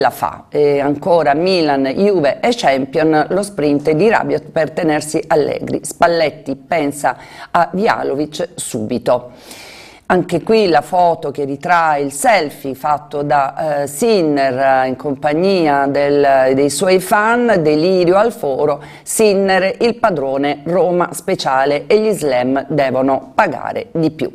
la fa. E ancora Milan, Juve e Champion, lo sprint di Rabiot per tenersi allegri. Spalletti pensa a Vlahovic subito. Anche qui la foto che ritrae il selfie fatto da Sinner in compagnia dei suoi fan, delirio al foro, Sinner il padrone, Roma speciale e gli slam devono pagare di più.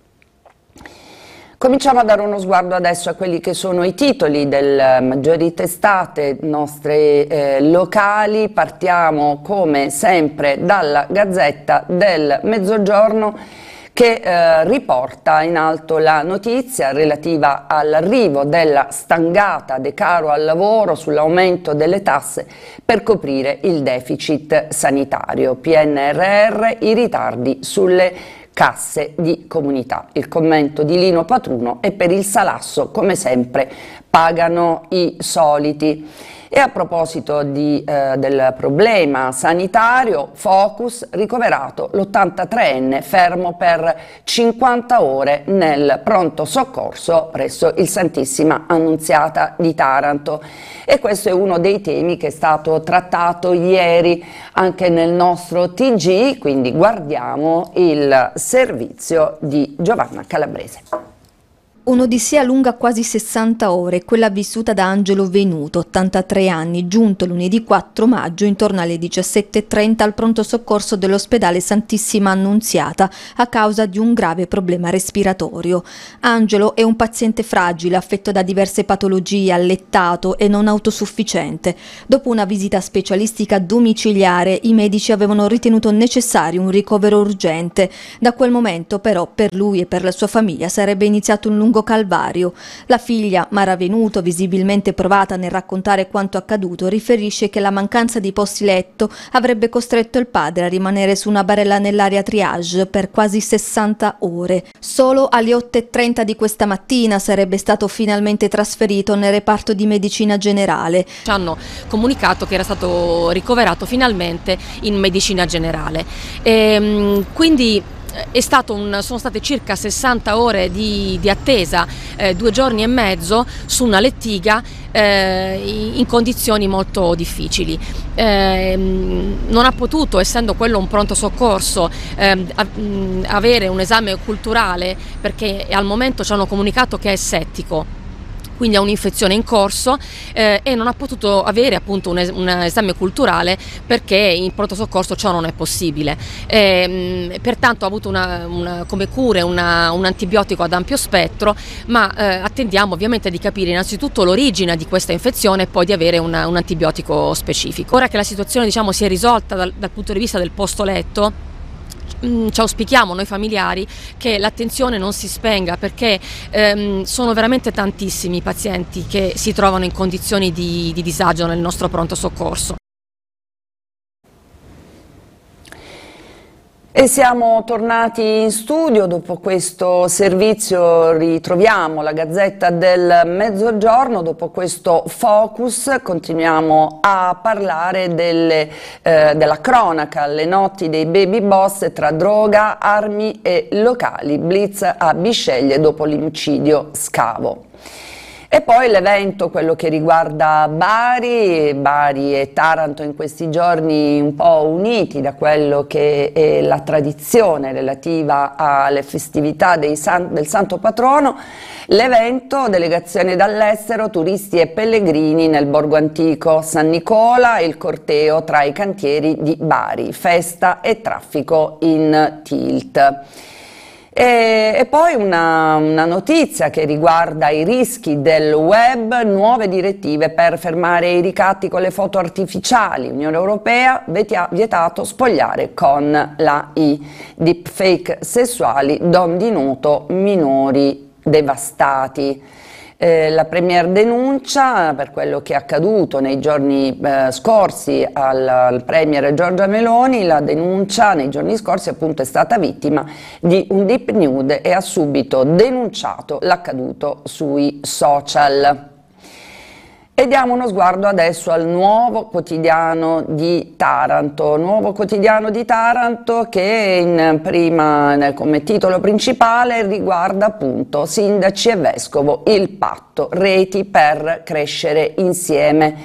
Cominciamo a dare uno sguardo adesso a quelli che sono i titoli delle maggiori testate nostre locali. Partiamo come sempre dalla Gazzetta del Mezzogiorno, che riporta in alto la notizia relativa all'arrivo della stangata De Caro al lavoro sull'aumento delle tasse per coprire il deficit sanitario. PNRR, i ritardi sulle casse di comunità. Il commento di Lino Patruno è per il salasso, come sempre pagano i soliti. E a proposito del problema sanitario, Focus, ricoverato l'83enne fermo per 50 ore nel pronto soccorso presso il Santissima Annunziata di Taranto. E questo è uno dei temi che è stato trattato ieri anche nel nostro TG, quindi guardiamo il servizio di Giovanna Calabrese. Un'odissea lunga quasi 60 ore, quella vissuta da Angelo Venuto, 83 anni, giunto lunedì 4 maggio intorno alle 17:30 al pronto soccorso dell'ospedale Santissima Annunziata a causa di un grave problema respiratorio. Angelo è un paziente fragile, affetto da diverse patologie, allettato e non autosufficiente. Dopo una visita specialistica domiciliare, i medici avevano ritenuto necessario un ricovero urgente. Da quel momento, però, per lui e per la sua famiglia sarebbe iniziato un lungo calvario. La figlia, Mara Venuto, visibilmente provata nel raccontare quanto accaduto, riferisce che la mancanza di posti letto avrebbe costretto il padre a rimanere su una barella nell'area triage per quasi 60 ore. Solo alle 8:30 di questa mattina sarebbe stato finalmente trasferito nel reparto di medicina generale. Ci hanno comunicato che era stato ricoverato finalmente in medicina generale. Quindi sono state circa 60 ore di attesa, 2 giorni e mezzo su una lettiga in condizioni molto difficili. Non ha potuto, essendo quello un pronto soccorso, avere un esame culturale perché al momento ci hanno comunicato che è settico, quindi ha un'infezione in corso e non ha potuto avere appunto un esame culturale perché in pronto soccorso ciò non è possibile. Pertanto ha avuto come cure un antibiotico ad ampio spettro, ma attendiamo ovviamente di capire innanzitutto l'origine di questa infezione e poi di avere un antibiotico specifico. Ora che la situazione, diciamo, si è risolta dal punto di vista del posto letto, ci auspichiamo noi familiari che l'attenzione non si spenga, perché sono veramente tantissimi i pazienti che si trovano in condizioni di disagio nel nostro pronto soccorso. E siamo tornati in studio. Dopo questo servizio ritroviamo la Gazzetta del Mezzogiorno. Dopo questo focus continuiamo a parlare della cronaca, le notti dei baby boss tra droga, armi e locali. Blitz a Bisceglie dopo l'omicidio Scavo. E poi l'evento, quello che riguarda Bari e Taranto in questi giorni un po' uniti da quello che è la tradizione relativa alle festività del Santo Patrono. L'evento, delegazione dall'estero, turisti e pellegrini nel borgo antico San Nicola, il corteo tra i cantieri di Bari, festa e traffico in tilt. E poi una notizia che riguarda i rischi del web, nuove direttive per fermare i ricatti con le foto artificiali. Unione Europea vietato spogliare con l'AI, deepfake sessuali, don di nuoto, minori devastati. La Premier denuncia per quello che è accaduto nei giorni scorsi al Premier Giorgia Meloni. La denuncia nei giorni scorsi appunto è stata vittima di un deep nude e ha subito denunciato l'accaduto sui social. E E diamo uno sguardo adesso al Nuovo Quotidiano di Taranto. Nuovo Quotidiano di Taranto che come titolo principale riguarda appunto sindaci e vescovo, il patto, reti per crescere insieme.